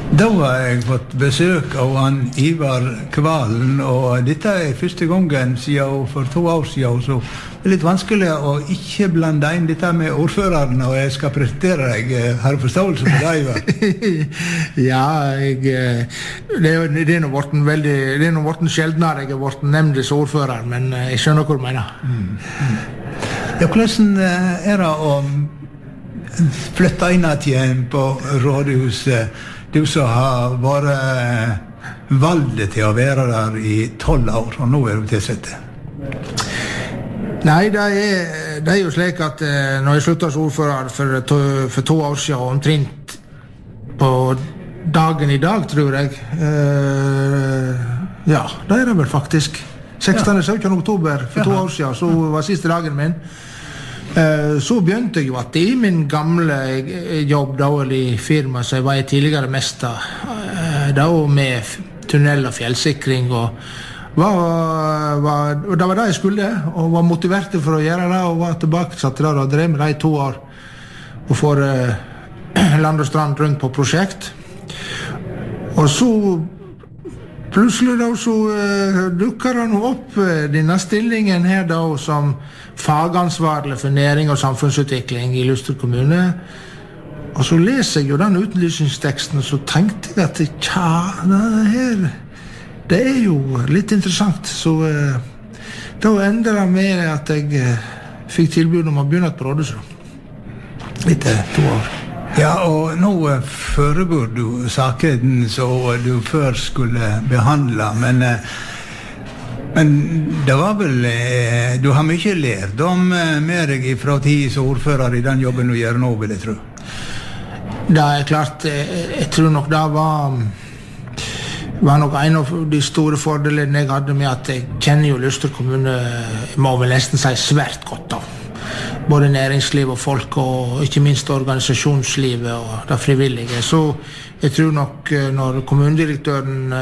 Da har jeg fått besøk av han Ivar Kvalen, og dette første gangen siden for 2 år siden, så det litt vanskelig å ikke blande inn dette med ordføreren, og jeg skal presentere deg. Har du forståelse for det, Ivar? Ja, det nå vært sjeldnere jeg har vært nevntes ordfører, men jeg skjønner hva du mener. Ja, hvordan det å flytte inn igjen på rådhuset? Du som har vært valgt til å være der i 12 år, og nå du tilsett. Nei, det jo slik at når jeg sluttet som ordfører for 2 år siden, omtrent på dagen i dag, tror jeg, ja, det det vel faktisk. 16. oktober for 2 år siden, så var siste dagen min. Så begynte jeg jo at i min gamle jobb da i firma, så jeg var i tidligere mester, da med tunnel og fjellsikring, og det var det jeg skulle, og var motivert for å gjøre det, og var tilbake satt der og drev med det i 2 år, og får land og strand rundt på prosjekt. Og så plutselig da så dukker han opp denne stillingen her da som fagansvarlig for næring og samfunnsutvikling i Luster kommune. Og så leser jeg jo den utlysningsteksten, og så tenkte jeg at det jo litt interessant. Så da endte det med at jeg fikk tilbud om å begynne på rådhuset. Litt 2 år. Ja, og nå foregår du saken som du før skulle behandle, men det var vel, du har mye lært om med deg fra tid som ordfører i den jobben du gjør nå, vil jeg tro. Det klart, jeg tror nok det var nok en av de store fordelene jeg hadde med at jeg kjenner jo Luster kommune, må vel nesten si svært godt da. Både næringsliv og folk, og ikke minst organisasjonslivet og det frivillige. Så jeg tror nok når kommunedirektøren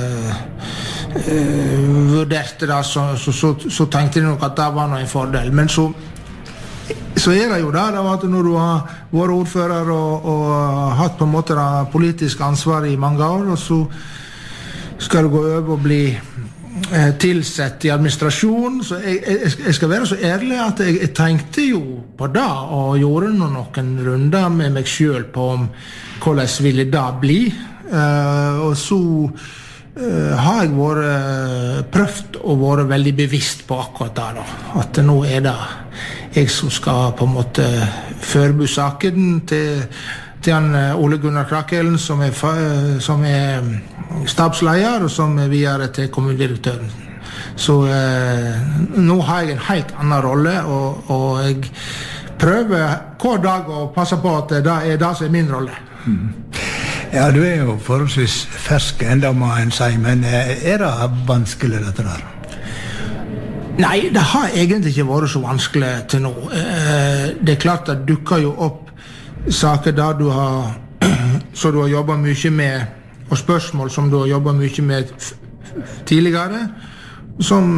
vurderte det, så tenkte jeg nok at det var en fordel. Men så det jo det at når du har vært ordfører og hatt på en måte det politiske ansvaret i mange år, og så skal du gå over og bli tilsett i administrasjon, så jeg skal være så ærlig at jeg tenkte jo på det, og gjorde noen runder med meg selv på om hvordan ville det bli, og så har jeg prøvd å være veldig bevisst på akkurat det da, at nå det jeg som skal på en måte forberede saken til han Ole Gunnar Krakelen, som stabsleder, og som videre til kommunedirektøren. Så nå har jeg en helt annen rolle, og jeg prøver hver dag å passe på at det det som min rolle. Ja, du jo forholdsvis fersk enda, må en si, men det vanskelig dette der? Nei, det har egentlig ikke vært så vanskelig til nå. Det klart at det dukker jo opp saker der du har jobbet mye med, og spørsmål som du har jobbet mye med tidligere, som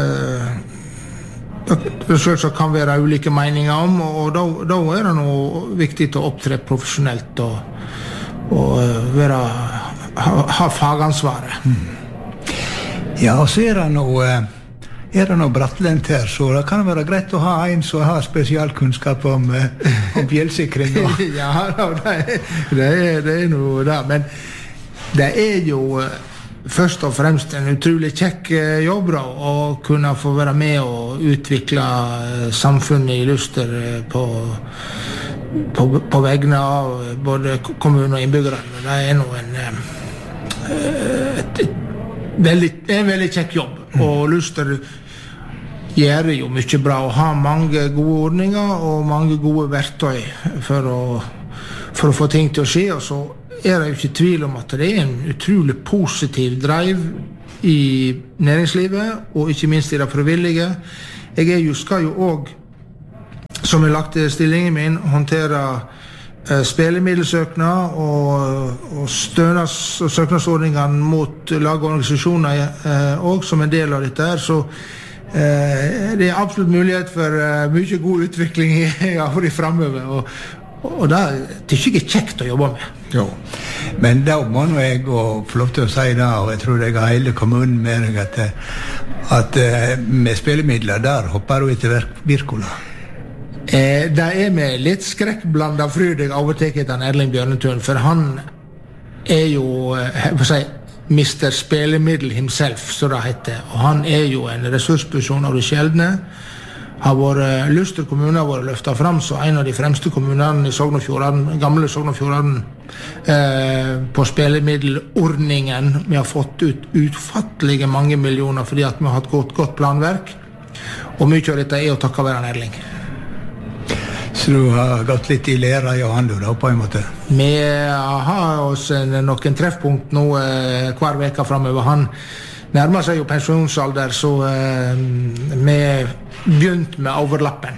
det selvsagt kan være ulike meninger om, og da det noe viktig å opptre profesjonelt og ha fagansvaret. Ja, og så det noe brattlendt her, så det kan være greit å ha en som har spesialkunnskap om fjellsikring. Ja, det noe der, men det jo først og fremst en utrolig kjekk jobb da, å kunne få være med og utvikle samfunnet i Luster på vegne av både kommunen og innbyggerne. Det noe en veldig kjekk jobb, og Luster gjør jo mye bra og har mange gode ordninger og mange gode verktøy for å få ting til å skje, og så det jo ikke tvil om at det en utrolig positiv drive i næringslivet, og ikke minst i det frivillige. Jeg skal jo også, som jeg lagt i stillingen min, håndtere spilemiddelsøknad og søknadsordningene mot lag og organisasjoner også som en del av dette her, så det absolutt mulighet for mye god utvikling i fremover, og det tykker jeg kjekt å jobbe med. Jo. Men da må jeg få lov til å si det, og jeg tror jeg har hele kommunen med deg, at med spillemidler der hopper du etter Wirkola. Det med litt skrekkblandet fryd jeg overtekket av Erling Bjørnetun, for han jo, jeg får si, Mr. Spelemiddel himself, så det heter, og han jo en ressursperson av det sjeldne. Luster kommune har vært løftet fram så en av de fremste kommunene i Sogn og Fjordane, gamle Sogn og Fjordane, på spelemiddelordningen. Vi har fått ut utfattelige mange millioner fordi at vi har hatt godt planverk, og mye av dette å takke være Erling. Så du har gått litt i læra i han da, på en måte? Vi har oss noen treffpunkt nå hver veka fremover. Han nærmer seg jo pensjonsalder, så vi begynt med overlappen.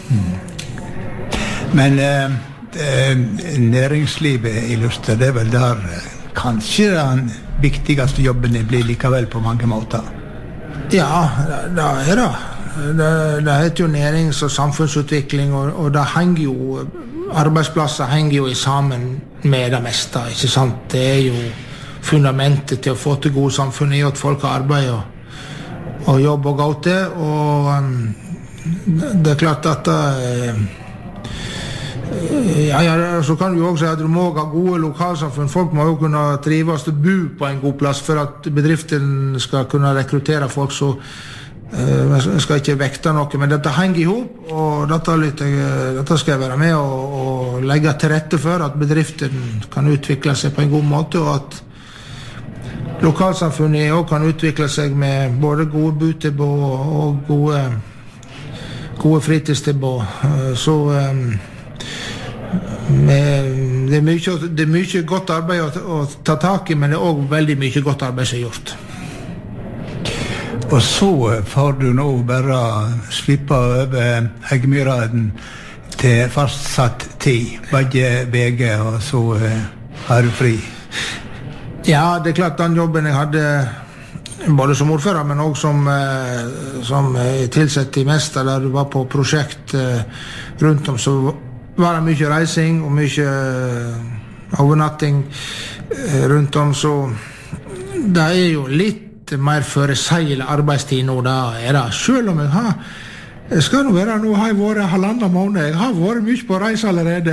Men næringslivet i Luster, det vel der kanskje den viktigste jobben blir likevel på mange måter? Ja, det det. Det heter jo nærings- og samfunnsutvikling, og det henger jo, arbeidsplasser henger jo sammen med det meste, ikke sant? Det jo fundamentet til å få til gode samfunn i at folk har arbeid og jobb og gå til, og det klart at så kan du jo også si at du må ha gode lokalsamfunn. Folk må jo kunne trives og bo på en god plass for at bedriften skal kunne rekruttere folk, så jeg skal ikke vekte noe, men dette henger ihop, og dette skal jeg være med og legge til rette for at bedriften kan utvikle seg på en god måte, og at lokalsamfunnet også kan utvikle seg med både gode botilbud og gode fritidstilbud. Så det mye godt arbeid å ta tak i, men det også veldig mye godt arbeid som gjort. Og så får du nå bare slippe over Heggmyraden til fastsatt tid, begge veger, og så har du fri. Ja, det klart den jobben jeg hadde, både som ordfører, men også som tilsett i Mester, der du var på prosjekt rundt om, så var det mye reising og mye overnatting rundt om, så det jo litt mer føreseil arbeidstid nå, da det. Selv om jeg skal nå være, nå har jeg vært 1,5 måned, jeg har vært mye på reise allerede.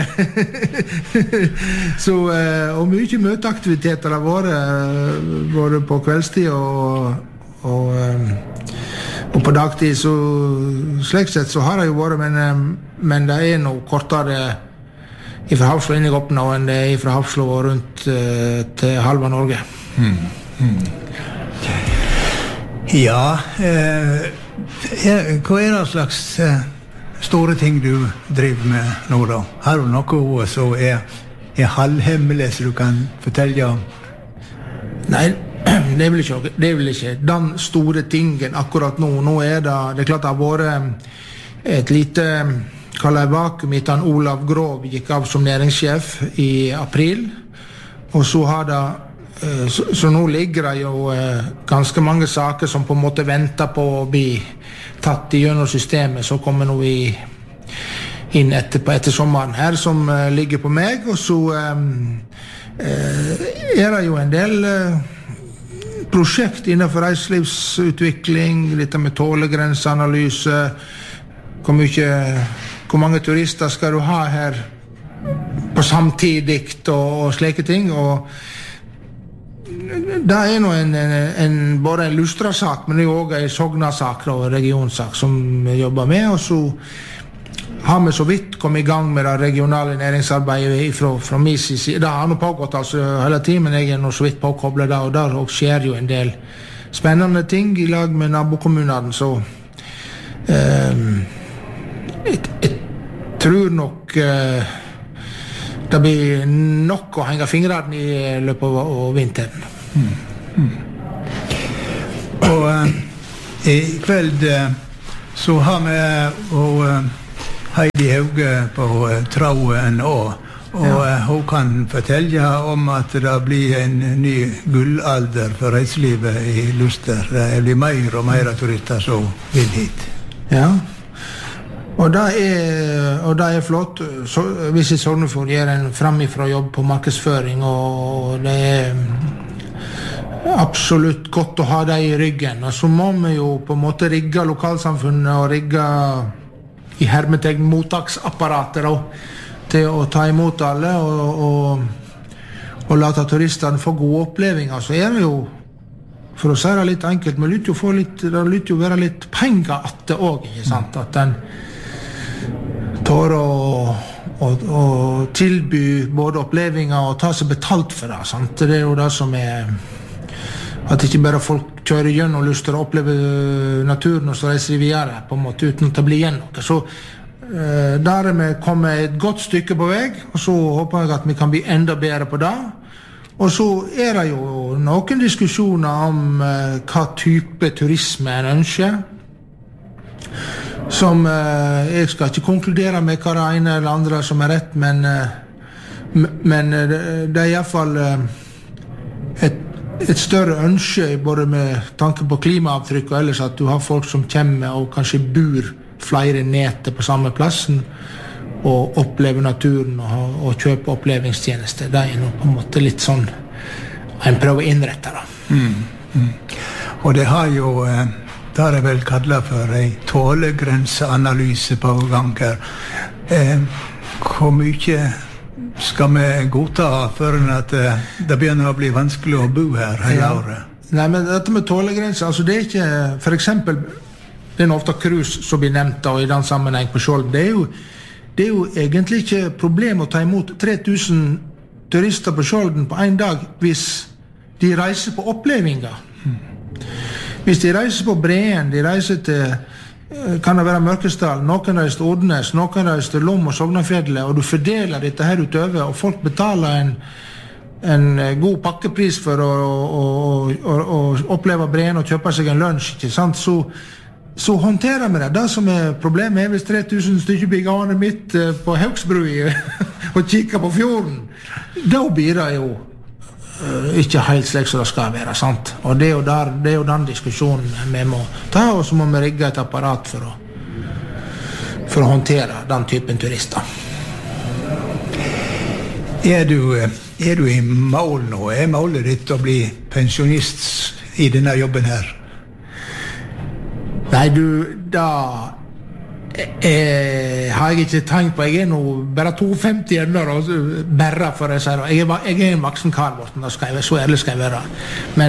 Så, og mye møteaktiviteter har vært, både på kveldstid og på dagtid, så slik sett så har jeg jo vært, men det noe kortere fra Hafslo inn i Goppene enn det fra Hafslo og rundt til halva Norge. Ja, hva det slags store ting du driver med nå da? Har du noe som halvhemmelig som du kan fortelle om? Nei, det vel ikke den store tingen akkurat nå. Nå det klart det har vært et lite vakuum i at Olav Grov gikk av som næringssjef i april, og så har det så nå ligger det jo ganske mange saker som på en måte venter på å bli tatt gjennom systemet, så kommer nå vi inn etter sommeren her som ligger på meg, og så det jo en del prosjekt innenfor reiselivsutvikling, litt med tålegrenseanalyse, hvor mange turister skal du ha her på samtidig og slike ting, og det nå både en Lustra-sak, men det også en Sogna-sak og en regionsak som vi jobber med, og så har vi så vidt kommet i gang med det regionale næringsarbeidet fra min side. Det har nå pågått altså hele tiden, men jeg nå så vidt påkoblet det, og der skjer jo en del spennende ting i lag med nabokommunene, så jeg tror nok det blir nok å henge fingrene i løpet av vinteren. Og i kveld så har vi Heidi Hauge på tråden og hun kan fortelle om at det blir en ny gullalder for reiselivet i Luster. Det blir mer og mer turister som vil hit. Ja. Og det er flott. Visit Sognefjord gjør en framifra jobb på markedsføring, og det er absolutt godt å ha det i ryggen. Og så må vi jo på en måte rigge lokalsamfunnet og rigge i hermetegn mottaksapparater til å ta imot alle og late turistene få gode opplevelser. Så er det jo, for å si det litt enkelt, men det lytter jo være litt penger at det også, ikke sant? At den tår å tilby både opplevelser og ta seg betalt for det, sant? Det er jo det som er at ikke bare folk kjører gjennom og lyst til å oppleve naturen og så reiser de videre på en måte uten at det blir igjen noe. Så der er vi kommet et godt stykke på vei, og så håper jeg at vi kan bli enda bedre på det. Og så er det jo noen diskusjoner om hva type turisme en ønsker, som jeg skal ikke konkludere med hva det ene eller andre som er rett, men det er i hvert fall et større ønske, både med tanke på klimaavtrykk og ellers, at du har folk som kommer og kanskje bor flere netter på samme plassen og opplever naturen og kjøper opplevingstjenester. Det er på en måte litt sånn en prøver å innrette det. Og det har jo det er vel kallet for en tålegrenseanalyse på gang her. Hvor mye skal vi godta før at det begynner å bli vanskelig å bo her hele året? Nei, men dette med tålegrenser, altså det er ikke, for eksempel, det er ofte cruise som blir nevnt da, i den sammenheng på Skjold. Det er jo egentlig ikke problem å ta imot 3000 turister på Skjolden på en dag hvis de reiser på opplevelser. Hvis de reiser på Breen, de reiser til, kan det være Mørkesdal, noen reiser til Odnes, noen reiser til Lom og Sognafjellet, og du fordeler dette her utover, og folk betaler en god pakkepris for å oppleve Breen og kjøpe seg en lunsj, ikke sant? Så håndterer vi det. Det som er problemet er hvis 3000 stykker blir gående midt på Hauksbrua og kikker på fjorden. Da blir det jo ikke helt slik som det skal være, sant? Og det er jo den diskusjonen vi må ta, og så må vi rigge et apparat for å håndtere den typen turister. Er du i mål nå? Er målet ditt å bli pensjonist i denne jobben her? Nei, da har jeg ikke tenkt på. Jeg er nå bare 52 ennå, bare for å si det. Jeg er en voksen kar, Morten, så ærlig skal jeg være. Men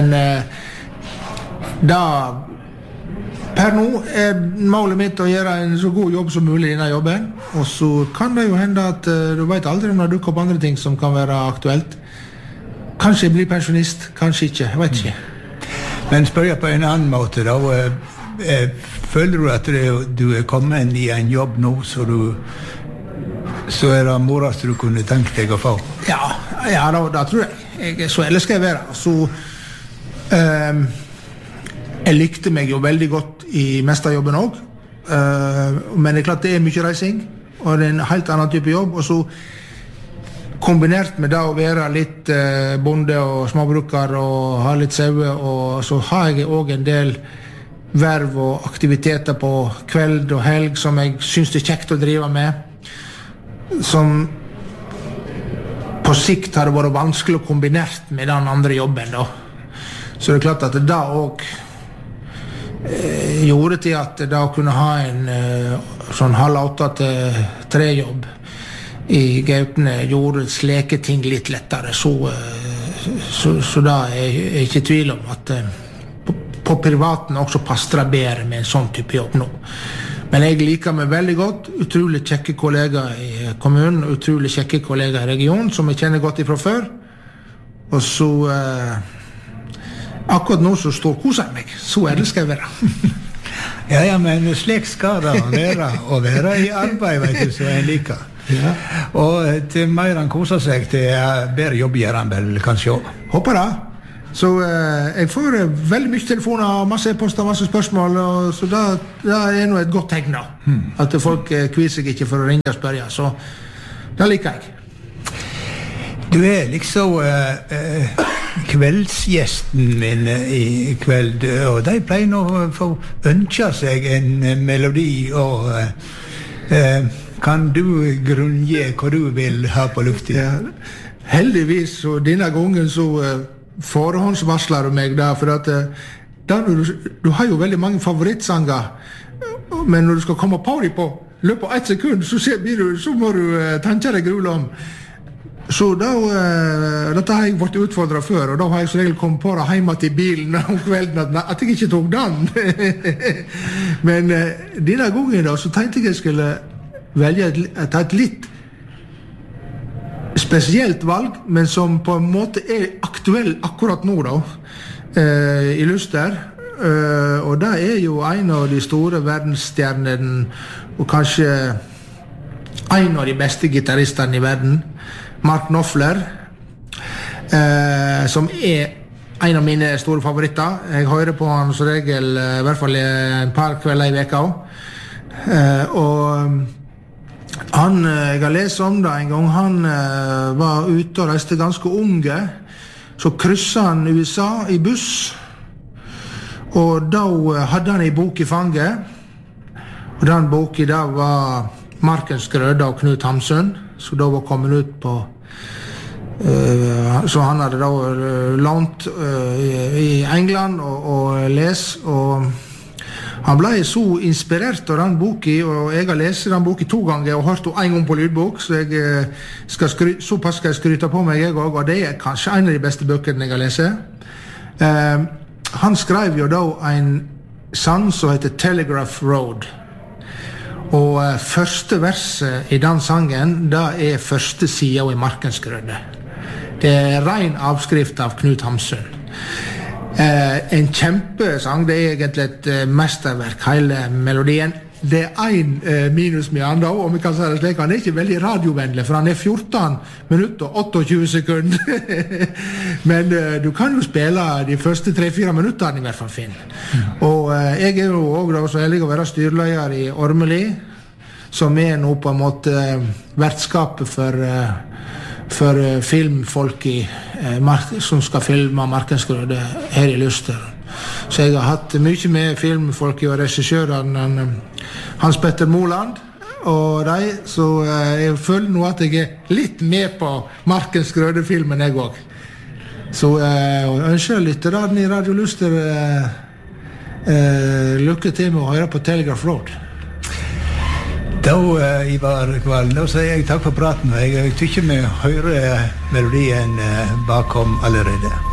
da per nå er målet mitt å gjøre en så god jobb som mulig i denne jobben, og så kan det jo hende at du vet aldri om det dukker opp andre ting som kan være aktuelt. Kanskje jeg blir pensjonist, kanskje ikke, jeg vet ikke. Men spør jeg på en annen måte da, føler du at du er kommet i en jobb nå så er det morast du kunne tenkt deg å få? Ja, da tror jeg. Så ellers skal jeg være. Så jeg likte meg jo veldig godt i mesterjobben også, men det er klart det er mye reising, og det er en helt annen type jobb, og så kombinert med det å være litt bonde og småbruker og ha litt sauer, og så har jeg også en del verv og aktiviteter på kveld og helg som jeg synes det er kjekt å drive med, som på sikt har det vært vanskelig å kombinere med den andre jobben da. Så det er klart at det da også gjorde til at det da kunne ha en sånn 7:30 jobb i Gautene gjorde slike ting litt lettere, så da er jeg ikke i tvil om at på privaten også passer det bedre med en sånn type jobb nå. Men jeg liker meg veldig godt, utrolig kjekke kollegaer i kommunen, utrolig kjekke kollegaer i regionen, som jeg kjenner godt ifra før. Og så, akkurat nå så står koser meg, så elsker jeg være. Ja, men slik skal det være, å være i arbeid, vet du, så jeg liker. Ja. Og til mer enn koser seg, til bedre jobb gjør han vel, kanskje også. Håper det. Så jeg får veldig mye telefoner, masse e-poster, masse spørsmål, og så det er nå et godt tegn da. At folk kvier seg ikke for å ringe og spørre, så det liker jeg. Du er liksom kveldsgjesten min i kveld, og de pleier nå å få ønske seg en melodi, og Kan du grunnge hva du vil ha på luften? Ja, heldigvis, så denne gangen så forhåndsvarsler du meg da, for at du har jo veldig mange favorittsanger, men når du skal komme på dem på løpet av 1 sekund, så må du tenke deg grulig om. Så dette har jeg vært utfordret før, og da har jeg så regel kommet på det hjemme til bilen om kvelden, at jeg ikke tok den. Men denne gangen da, så tenkte jeg skulle velge et litt spesielt valg, men som på en måte aktuell akkurat nå da, i Luster. Og det jo en av de store verdensstjernene, og kanskje en av de beste gitarristene i verden, Mark Knopfler, som en av mine store favoritter. Jeg hører på han som regel, i hvert fall en par kvelder i veka også. Og jeg har lest om det en gang. Han var ute og reiste ganske unge, så krysset han USA i buss, og da hadde han en bok i fanget, og den boken da var Markens Grøde av Knut Hamsun, så da var kommet ut på så han hadde da lånt i England og lest, og han ble så inspirert av den boken, og jeg har lest den boken 2 ganger og hørt den 1 gang på lydbok, så såpass skal jeg skryte på meg jeg også, og det kanskje en av de beste bøkene jeg har lest. Han skrev jo da en sang som heter Telegraph Road, og første verset i den sangen, det første siden i Markens Grøde. Det ren avskrift av Knut Hamsun. En kjempesang, det egentlig et mesterverk, hele melodien. Det en minus med han da, og vi kan si det slik, han ikke veldig radiovennlig, for han 14 minutter og 28 sekunder. Men du kan jo spille de første 3-4 minutterne i hvert fall, Finn. Og jeg jo også så heldig å være styreleder i Ormeli, som nå på en måte vertskapet for filmfolk som skal filme Markens Grøde her i Luster. Så jeg har hatt mye med filmfolk og regissørene Hans Petter Moland og så jeg føler nå at jeg litt med på Markens Grøde-filmen jeg også. Så ønsker lytterne i Radio Luster lykke til med å høre på Telegraph Road. Da, Ivar Kval, da sier jeg takk for praten, og jeg tykker vi hører melodien bakom allerede.